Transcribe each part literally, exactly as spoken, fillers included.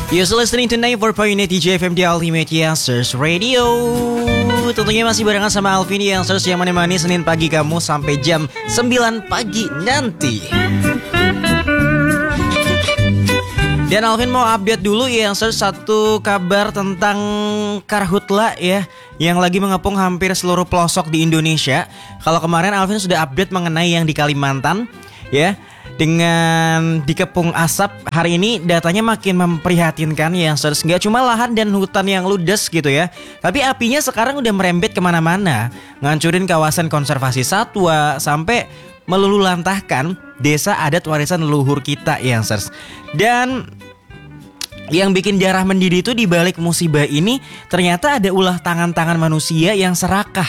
You're still listening to ninety four point eight D J F M, The Ultimate Youngsters Radio. Tentunya masih barengan sama Alvin Youngsters yang menemani Senin pagi kamu sampai jam sembilan pagi nanti. Dan Alvin mau update dulu Youngsters satu kabar tentang karhutla ya, yang lagi mengepung hampir seluruh pelosok di Indonesia. Kalau kemarin Alvin sudah update mengenai yang di Kalimantan ya, dengan dikepung asap. Hari ini datanya makin memprihatinkan ya, nggak cuma lahan dan hutan yang ludes gitu ya, tapi apinya sekarang udah merembet kemana-mana, ngancurin kawasan konservasi satwa sampai melululantahkan desa adat warisan leluhur kita ya. Dan yang bikin darah mendidih itu di balik musibah ini ternyata ada ulah tangan-tangan manusia yang serakah.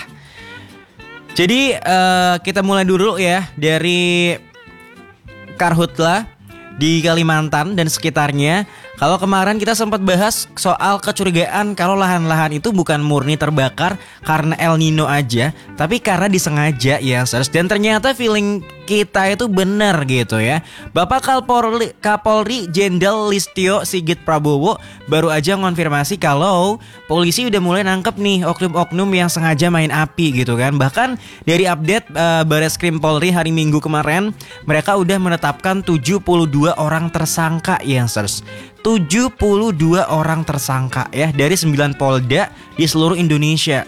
Jadi uh, kita mulai dulu ya dari karhutla di Kalimantan dan sekitarnya. Kalau kemarin kita sempat bahas soal kecurigaan kalau lahan-lahan itu bukan murni terbakar karena El Nino aja, tapi karena disengaja ya. Dan ternyata feeling kita itu benar gitu ya. Bapak Kapolri, Kapolri Jenderal Listio Sigit Prabowo baru aja ngonfirmasi kalau polisi udah mulai nangkep nih oknum-oknum yang sengaja main api gitu kan. Bahkan dari update uh, Bareskrim Polri hari Minggu kemarin, mereka udah menetapkan tujuh puluh dua orang tersangka ya. tujuh puluh dua orang tersangka ya dari sembilan polda di seluruh Indonesia.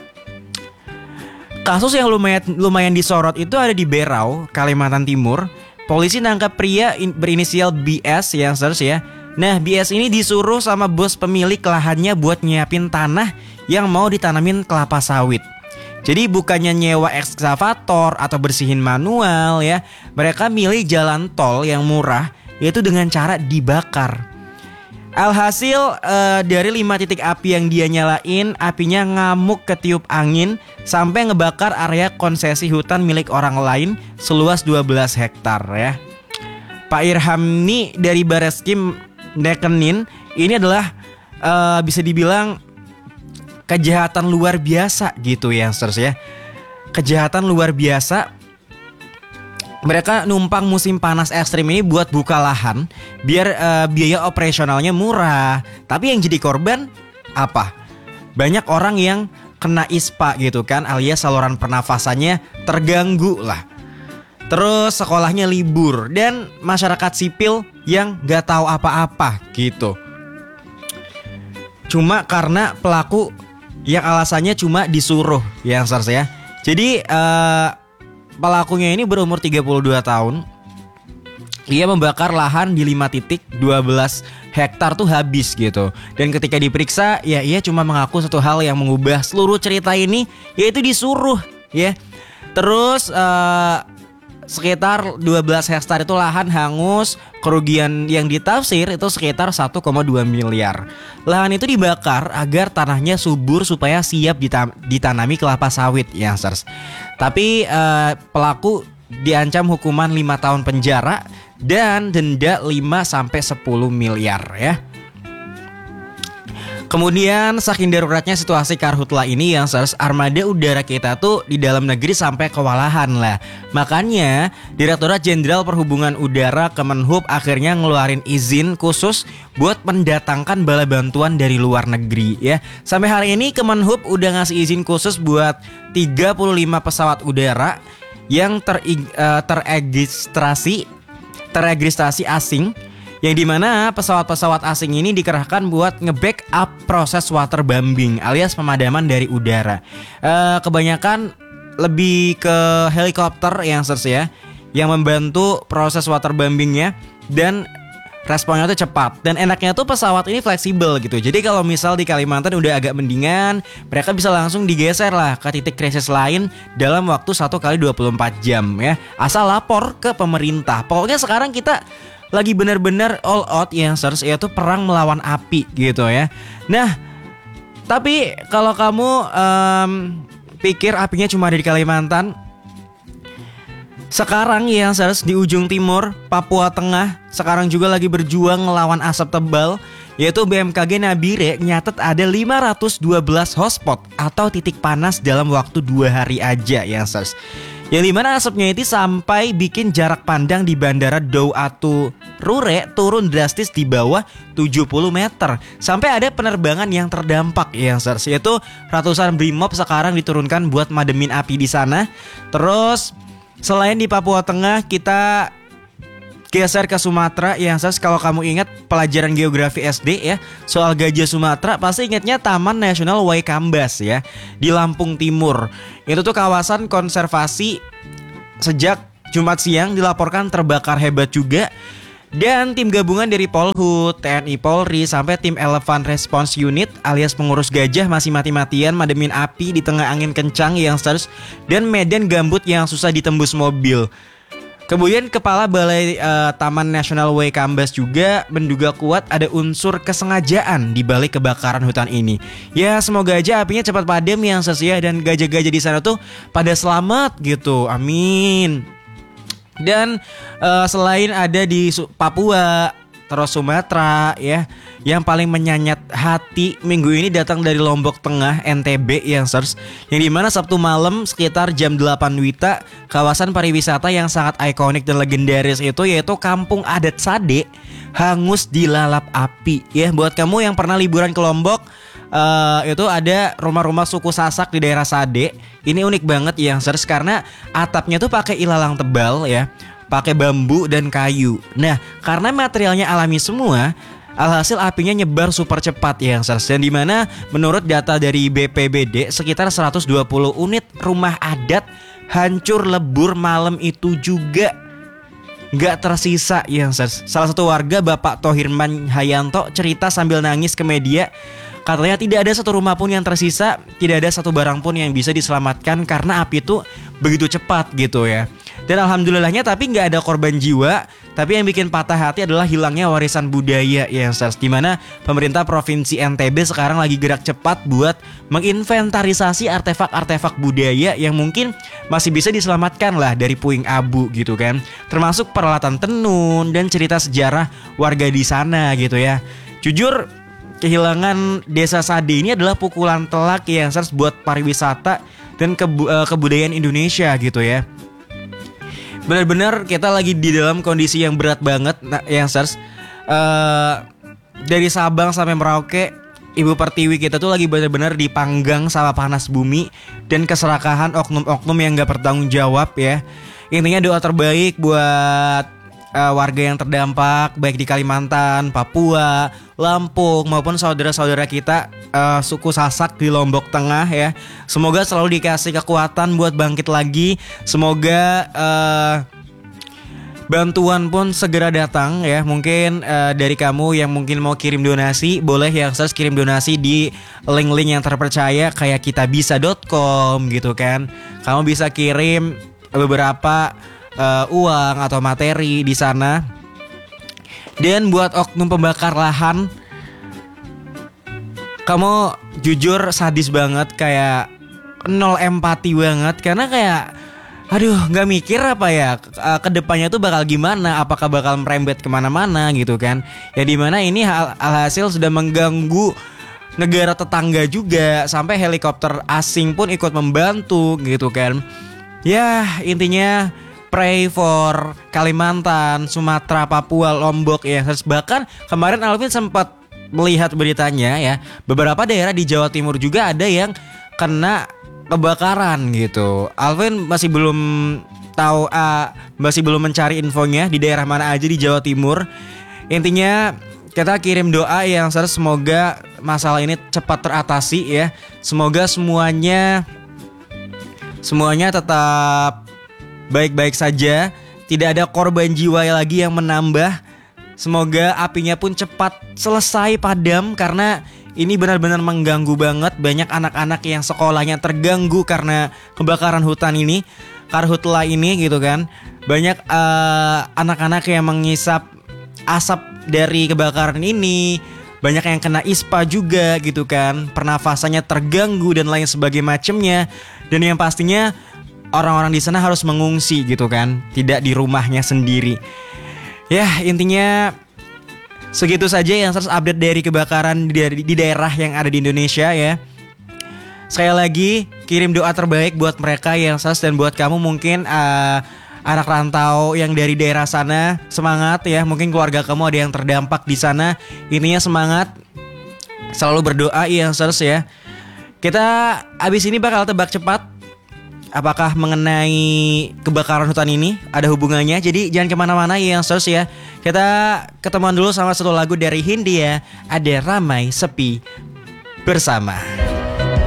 Kasus yang lumayan lumayan disorot itu ada di Berau, Kalimantan Timur. Polisi nangkap pria in, berinisial B S ya, ya. Nah, B S ini disuruh sama bos pemilik lahannya buat nyiapin tanah yang mau ditanamin kelapa sawit. Jadi bukannya nyewa ekskavator atau bersihin manual ya, mereka milih jalan tol yang murah, yaitu dengan cara dibakar. Alhasil uh, dari lima titik api yang dia nyalain, apinya ngamuk ketiup angin sampai ngebakar area konsesi hutan milik orang lain seluas dua belas hektar ya. Pak Irham nih dari Bareskrim nekenin ini adalah uh, bisa dibilang kejahatan luar biasa gitu ya, ya. Kejahatan luar biasa. Mereka numpang musim panas ekstrim ini buat buka lahan biar uh, biaya operasionalnya murah. Tapi yang jadi korban apa? Banyak orang yang kena ispa gitu kan, alias saluran pernafasannya terganggu lah. Terus sekolahnya libur dan masyarakat sipil yang gak tahu apa-apa gitu. Cuma karena pelaku yang alasannya cuma disuruh ya, ya. Jadi uh, pelakunya ini berumur tiga puluh dua tahun. Ia membakar lahan di lima titik, dua belas hektar tuh habis gitu. Dan ketika diperiksa, ya ia cuma mengaku satu hal yang mengubah seluruh cerita ini, yaitu disuruh ya. Terus uh, sekitar dua belas hektar itu lahan hangus. Kerugian yang ditafsir itu sekitar satu koma dua miliar. Lahan itu dibakar agar tanahnya subur supaya siap ditam- ditanami kelapa sawit ya, Sirs. Tapi uh, pelaku diancam hukuman lima tahun penjara dan denda lima sampai sepuluh miliar ya. Kemudian saking daruratnya situasi karhutla ini yang Sirs, armada udara kita tuh di dalam negeri sampai kewalahan lah. Makanya Direktorat Jenderal Perhubungan Udara Kemenhub akhirnya ngeluarin izin khusus buat mendatangkan bala bantuan dari luar negeri ya. Sampai hari ini Kemenhub udah ngasih izin khusus buat tiga puluh lima pesawat udara yang ter, uh, teregistrasi teregistrasi asing, yang dimana pesawat-pesawat asing ini dikerahkan buat nge-backup proses waterbombing alias pemadaman dari udara. E, kebanyakan lebih ke helikopter yang Sirs ya, yang membantu proses waterbombingnya dan responnya tuh cepat. Dan enaknya tuh pesawat ini fleksibel gitu. Jadi kalau misal di Kalimantan udah agak mendingan, mereka bisa langsung digeser lah ke titik krisis lain dalam waktu satu kali dua puluh empat jam ya. Asal lapor ke pemerintah. Pokoknya sekarang kita lagi benar-benar all out yang Sirs, yaitu perang melawan api gitu ya. Nah, tapi kalau kamu um, pikir apinya cuma ada di Kalimantan, sekarang yang Sirs di ujung timur, Papua Tengah, sekarang juga lagi berjuang melawan asap tebal, yaitu B M K G Nabire nyatet ada lima ratus dua belas hotspot atau titik panas dalam waktu dua hari aja yang Sirs. Yang dimana asapnya itu sampai bikin jarak pandang di Bandara Dou Atu Rure turun drastis di bawah tujuh puluh meter. Sampai ada penerbangan yang terdampak ya, yaitu ratusan Brimob sekarang diturunkan buat mademin api di sana. Terus selain di Papua Tengah, kita geser ke Sumatera yang saya kalau kamu ingat pelajaran geografi S D ya, soal gajah Sumatera pasti ingatnya Taman Nasional Waikambas ya di Lampung Timur. Itu tuh kawasan konservasi sejak Jumat siang dilaporkan terbakar hebat juga. Dan tim gabungan dari Polhut, T N I Polri sampai tim Elephant Response Unit alias pengurus gajah masih mati-matian mademin api di tengah angin kencang yang terus dan medan gambut yang susah ditembus mobil. Kemudian Kepala Balai uh, Taman Nasional Waikambas juga menduga kuat ada unsur kesengajaan di balik kebakaran hutan ini. Ya semoga aja apinya cepat padam yang sesuai dan gajah-gajah di sana tuh pada selamat gitu. Amin. Dan uh, selain ada di Papua, terus Sumatera ya, yang paling menyayat hati minggu ini datang dari Lombok Tengah N T B yang sers, yang dimana Sabtu malam sekitar jam delapan Wita, kawasan pariwisata yang sangat ikonik dan legendaris itu yaitu Kampung Adat Sade hangus dilalap api ya. Buat kamu yang pernah liburan ke Lombok, uh, itu ada rumah-rumah suku Sasak di daerah Sade. Ini unik banget yang sers karena atapnya tuh pakai ilalang tebal ya, pakai bambu dan kayu. Nah, karena materialnya alami semua, alhasil apinya nyebar super cepat ya, dan dimana menurut data dari B P B D sekitar seratus dua puluh unit rumah adat hancur lebur malam itu juga. Gak tersisa ya. Salah satu warga Bapak Tohirman Hayanto cerita sambil nangis ke media. Katanya tidak ada satu rumah pun yang tersisa, tidak ada satu barang pun yang bisa diselamatkan karena api itu begitu cepat gitu ya. Dan alhamdulillahnya tapi nggak ada korban jiwa. Tapi yang bikin patah hati adalah hilangnya warisan budaya ya, di mana pemerintah provinsi N T B sekarang lagi gerak cepat buat menginventarisasi artefak-artefak budaya yang mungkin masih bisa diselamatkan lah dari puing abu gitu kan. Termasuk peralatan tenun dan cerita sejarah warga di sana gitu ya. Jujur, kehilangan Desa Sade ini adalah pukulan telak yang harus buat pariwisata dan kebu- uh, kebudayaan Indonesia gitu ya. Benar-benar kita lagi di dalam kondisi yang berat banget, nah, yang sers uh, dari Sabang sampai Merauke, Ibu Pertiwi kita tuh lagi benar-benar dipanggang sama panas bumi dan keserakahan oknum-oknum yang gak bertanggung jawab ya. Intinya doa terbaik buat uh, warga yang terdampak baik di Kalimantan, Papua, Lampung maupun saudara-saudara kita uh, suku Sasak di Lombok Tengah ya. Semoga selalu dikasih kekuatan buat bangkit lagi. Semoga uh, bantuan pun segera datang ya. Mungkin uh, dari kamu yang mungkin mau kirim donasi, boleh yang saya kirim donasi di link-link yang terpercaya kayak kitabisa dot com gitu kan. Kamu bisa kirim beberapa uh, uang atau materi di sana. Dan buat oknum pembakar lahan, kamu jujur sadis banget, kayak nol empati banget. Karena kayak aduh gak mikir apa ya kedepannya tuh bakal gimana, apakah bakal merembet kemana-mana gitu kan. Ya dimana ini hal alhasil sudah mengganggu negara tetangga juga, sampai helikopter asing pun ikut membantu gitu kan. Ya intinya pray for Kalimantan, Sumatera, Papua, Lombok ya. Bahkan kemarin Alvin sempat melihat beritanya ya, beberapa daerah di Jawa Timur juga ada yang kena kebakaran gitu. Alvin masih belum tahu, uh, masih belum mencari infonya di daerah mana aja di Jawa Timur. Intinya kita kirim doa yang semoga masalah ini cepat teratasi ya. Semoga semuanya semuanya tetap baik-baik saja, tidak ada korban jiwa lagi yang menambah. Semoga apinya pun cepat selesai padam, karena ini benar-benar mengganggu banget. Banyak anak-anak yang sekolahnya terganggu karena kebakaran hutan ini, karhutla ini gitu kan. Banyak uh, anak-anak yang mengisap asap dari kebakaran ini. Banyak yang kena ispa juga gitu kan, pernafasannya terganggu dan lain sebagainya macemnya. Dan yang pastinya orang-orang di sana harus mengungsi gitu kan, tidak di rumahnya sendiri. Ya intinya segitu saja yang harus update dari kebakaran di, di daerah yang ada di Indonesia ya. Sekali lagi kirim doa terbaik buat mereka youngsters, dan buat kamu mungkin uh, anak rantau yang dari daerah sana, semangat ya. Mungkin keluarga kamu ada yang terdampak di sana. Ininya semangat, selalu berdoa youngsters ya. Kita abis ini bakal tebak cepat apakah mengenai kebakaran hutan ini ada hubungannya. Jadi jangan kemana-mana youngsters ya. Kita ketemuan dulu sama satu lagu dari Hindia, ada Ramai Sepi Bersama.